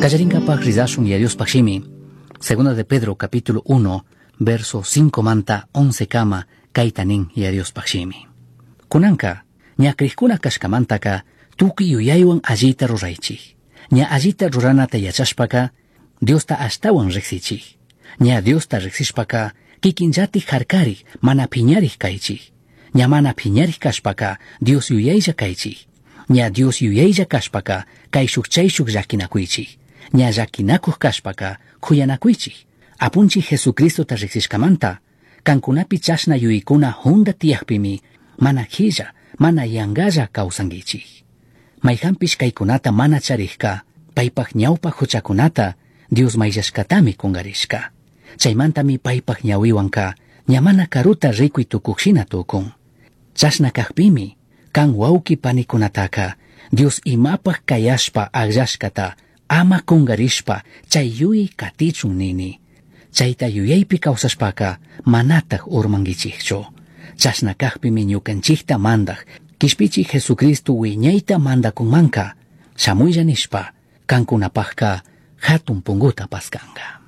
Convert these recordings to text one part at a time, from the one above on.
Kallarinkapaj rizashun y Dios pashimi. Segunda de Pedro capítulo 1, verso 5 manta 11 kama kaitanin y Dios pashimi. Kunanka, ña krikuna kashkamantaka tuki yuyaywan allita ruraychi. Ña allita ruranata yachashpaka Dios ta ashtawan riksichi. Ña Dios ta riksishpaka kikinjati harkari mana piñari kaichi. Ña mana piñari kashpaka Dios yuyayja kaichi. Ña Dios yuyayja kashpaka kay shukchayshuk llakinakuichi. Ña llakinakuj kashpaka kuyanakuichi. Apunchi Jesucristo ta riksishkamanta kankunapi chashna yuykuna hunda tiyakpimi mana khilla, mana yangalla kawsangichi. Mayhampish kaykunata mana charikka, paypaq ñawpaq huchakunata Dios mayllashkatami kungarishka. Chaymantami paypaq ñawiwanka ñamana karuta rikuy tukuqshina tukun. Chashna kaqpimi kan wawki panikunataka Dios imapaq kayashpa aqllashkata ama kungarishpa chay yuyi katichun nini. Chayta yuyaypi kawsashpaka manataq urmangichikchu. Chashna kaqpimi ñukanchikta mandaq kishpichik Jesucristo wiñayta mandakunmanka shamuylla nishpa kankunapaqka hatun punguta paskanga.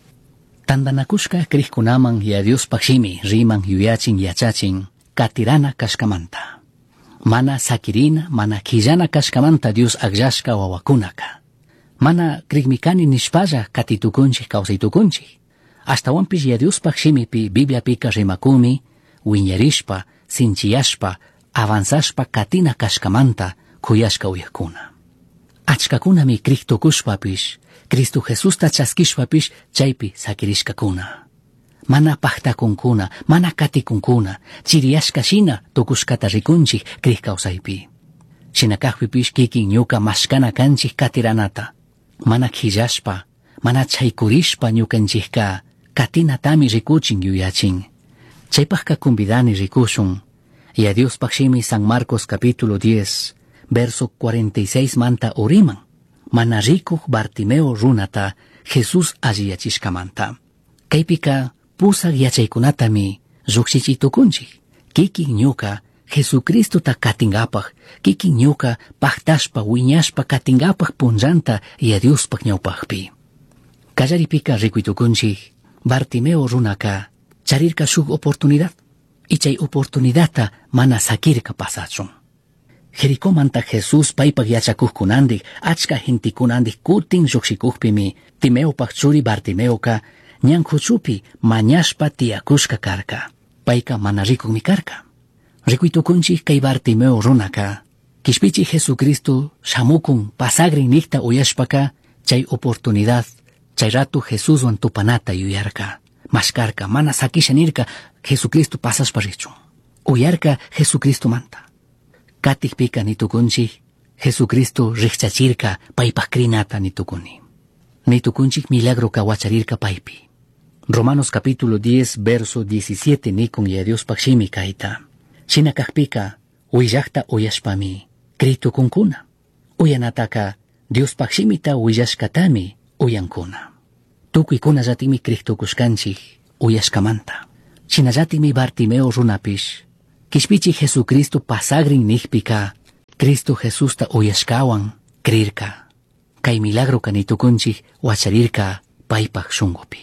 Tandanakushka krikkunaman y Dios pashimi riman yuyachin yachachin katirana kashkamanta. Mana sakirina, mana khillana kashkamanta Dios aqllashka wawakunaka. Mana krikmikani nishpalla katitukunchik kawsaytukunchik. Ashtawanpish y Dios pashimipi Biblia pika rimakumi wiñarishpa, sinchiyashpa, avanzashpa katina kashkamanta kuyashka uyakkuna. Achkakunami kriktukushpapish, Cristo Jesusta chaskishpapish chaypi sakirishkakuna. Mana pahtakunkuna, mana katikunkuna, chiriyashka shina tukushkata rikunchik krikkawsaypi. Shinakaqpipish kikin ñuka mashkana kanchik katiranata. Mana khillashpa, mana chaykurishpa ñukanchikka katinatami rikuchin yuyachin. Chaypaqka convidani rikushun. Y a Dios pashimi San Marcos capítulo 10, verso 46 manta uriman. Mana rikuj Bartimeo runata Jesús alliyachishkamanta. Kaypika pusaq yachaykunatami llukshichitukunchik. Kikin ñuka Jesucristo ta katingapaq, kikin ñuka paktashpa wiñashpa katingapaq punllanta y a Dios paq ñawpaqpi. Kallaripika rikuytukunchik Bartimeo runaka charirka shuk oportunidad. Y chay oportunidadta mana sakirka pasachun. Jericomanta Jesús paypaq yachakuqkunandik achka gentikunandik kutin lluqsikuqpimi Timeopaq churi Bartimeoka ñan huchupi mañashpa tiyakushka karka. Payka mana rikuqmi karka. Rikuytukunchik kay Bartimeo runaka kishpichi Jesucristo shamukun pasagrin nikta uyashpaka chay oportunidad chay ratu Jesuswan tupanata yuyarka. Mashkarka mana sakisha nirka Jesucristo pasashpa richu. Uyarka Jesucristo manta. Katikpika nitukunchik Jesucristo rikchachirka paypaq krinata nitukuni. Nitukunchik milagro kawacharirka paypi. Romanos capítulo 10 verso 17 nikun y Dios pashimi kaita. Shinakaqpika uyllaqta uyashpami kritukunkuna. Uyanataka Dios pashimita uyashkatami uyankuna. Tukuykuna llatimi kriktukushkanchik uyashkamanta. Shinallatimi Bartimeo runapish kishpichi Jesucristo pasagrin nikpika Cristo Jesusta uyashkawan krirka. Kay milagro kanitukunchik wacharirka paypaq shungupi.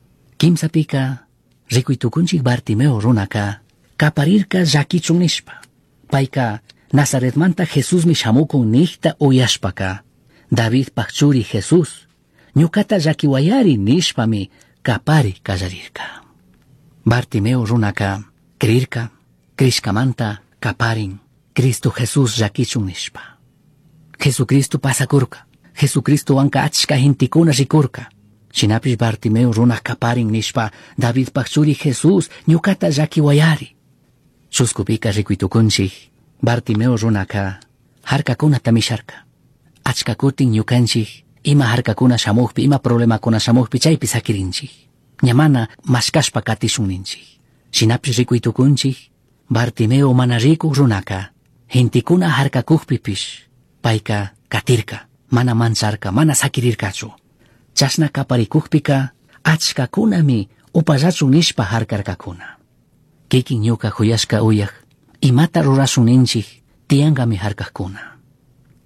Kimsapika rikuytukunchik Bartimeo runaka kaparirka llakichun nishpa. Payka Nazaretmanta Jesusmi shamukun nikta uyashpaka David paqchuri Jesus ñukata llakiwayari nishpami kapari kallarirka. Bartimeo runaka krirka, krishkamanta kaparin, Cristo Jesús llakichun nishpa. Jesucristo pasakurka, Jesucristo wanka achka gentikuna rikurka. Shinapish Bartimeo runa kaparin nishpa David paqchuri Jesús ñukata llakiwayari. Chuskupika rikuytukunchik Bartimeo runaka harkakuna misharka. Achka kutin ñukanchik ima harkakuna shamuqpi, ima problemakuna shamuqpi chaypi sakirinchik. Ñamana mashkashpa katishun ninchik. Shinapish rikuytukunchik Bartimeo mana rikuq runaka gentikuna harkakuqpipish payka katirka, mana mancharka, mana sakirirkachu. Chashna kaparikuqpika achkakunami upallachun nishpa harkarkakuna. Kikin ñuka huyashka uyaq imata rurashun ninchik tiyangami harkakuna.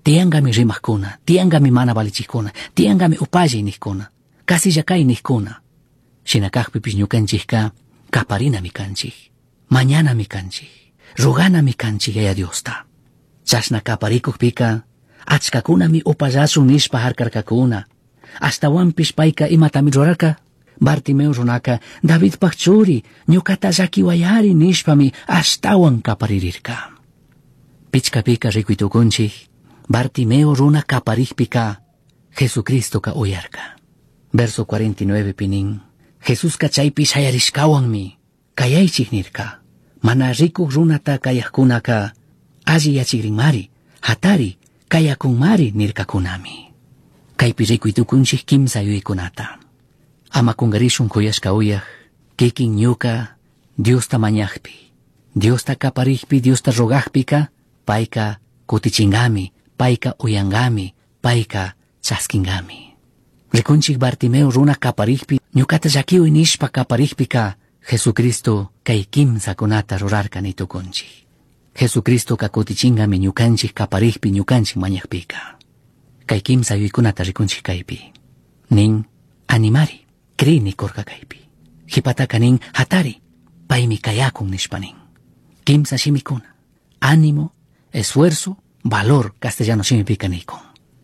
tiangami rimajkuna, tiangami mana valichikuna, tiangami upalle nijkuna, kasillakay nijkuna. Shinakajpipish ñukanchikka kaparinami kanchik, mañanami kanchik, ruganami kanchik yaya Diosta. Chashna kaparikukpika achkakunami upallasun nishpa harkarkakuna. Ashtawanpish payka imatami rurarka. Bartimeo runaka Davidpaq churi ñukata llakiwayari nishpami ashtawan kaparirirka. Pichkapika rikuytukunchik Bartimeo runa kaparikpika Jesucristoka uyarka. Verso 49 pinin Jesuska chaypi shayarishkawanmi kayaychik nirka. Mana rikuq runata kayaqkunaka alli yachikrinmari, hatari kayakunmari nirkakunami. Kaypi rikuytukunchik kimsa yuykunata. Ama kungarishun kuyashka uyaq, kikin ñuka Diosta mañaqpi, Diosta kaparikpi, Diosta rogaqpika, payka kutichingami, payka uyangami, payka chaskingami. Rikunchik Bartimeo runa kaparikpi, ñukata llakiuy nishpa kaparikpika, Jesucristo kay kimsakunata rurarka nitukunchik. Jesucristo ka kutichingami ñukanchik kaparikpi, ñukanchik mañaqpika. Kay kimsa yuykunata rikunchik kaypi. Nin animari, krini korka kaypi. Hipataka nin hatari, paymi kayakun nishpanin. Kimsa shimikuna, ánimo, esfuerzo, valor castellano shimipika nikun.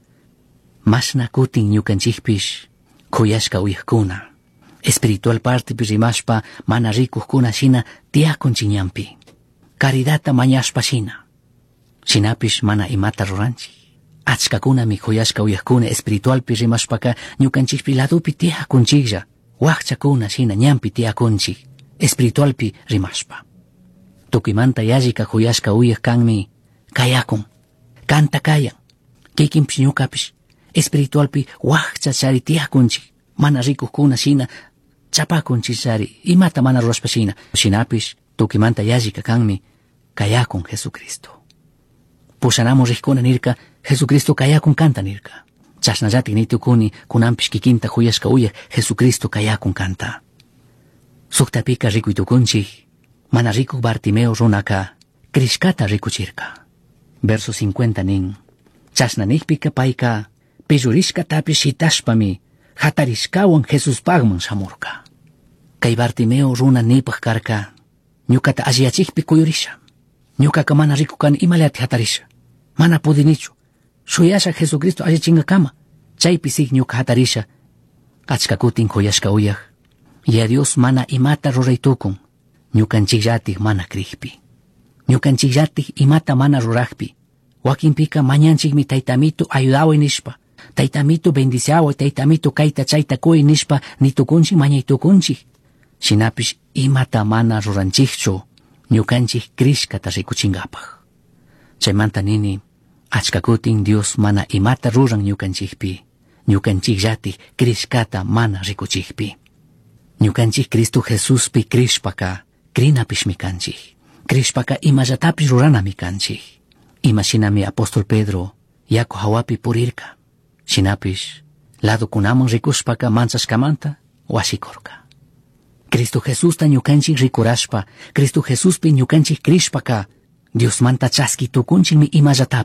Mashna kutin ñukanchikpish kuyashka uyaqkuna. Espiritual partipi rimashpa mana rikuqkuna shina tiyakunchik ñampi. Caridata mañashpa shina. Shinapish mana imata ruranchik. Achkakunami kuyashka uyaqkuna espiritualpi rimashpaka ñukanchikpi ladupi tiyakunchiklla. Waqchakuna shina ñampi tiyakunchik. Espiritualpi rimashpa. Tukimanta yallika kuyashka uyaq kanmi kayakun. Kanta kayan. Kikinpish ñukapish espiritualpi waqcha chari tiyakunchik. Mana rikuqkuna shina chapakunchik chari imata mana rurashpa shina. Shinapish tukimanta yallika kanmi kayakun Jesucristo. Pushanamos rikuna nirka Jesucristo kayakun kanta nirka. Chasnallatik nitukuni kunampish kikinta kuyashka uyaq Jesucristo kayakun kanta. Suktapika rikuytukunchik mana rikuq Bartimeo runaka krishkata rikuchirka. Verso 50 nin chasnanikpika payka pillurishkatapish shitashpami hatarishkawan Jesuspagman shamurka. Kay Bartimeo runa nipaq karka ñukata alliyachikpi kuyurisha. Ñukaka mana rikukani imalati hatarisha. Mana pudinichu. Shuyasha Jesucristo allichinkakama. Chaypi sig ñuka hatarisha. Achka kutin kuyashka uyaq. Ya Dios mana imata ruraytukun. Ñukanchikllatik mana krikpi. Ñukanchikllatik imata mana ruraqpi. Wakinpika mañanchikmi taytamitu ayudaway nishpa. Taytamitu bendiciaway, taytamitu kayta chayta kuy nishpa nitukunchik mañaytukunchik. Shinapish imata mana ruranchikchu ñukanchik krishkata rikuchinkapaq. Chaymanta nini achka kutin Dios mana imata ruran ñukanchikpi. Ñukanchikllatik krishkata mana rikuchikpi. Ñukanchik Cristo Jesuspi krishpaka krinapishmi kanchik. Krishpaka imallatapish ruranami kanchik. Ima shinami apóstol Pedro yaku hawapi purirka. Shinapish ladukunaman rikushpaka manchashkamanta wasikorka. Cristo Jesús ta ñukanchik rikurashpa, Cristo Jesús pi ñukanchik krishpaka, Dios manta chaski tukunchik mi imallatapi.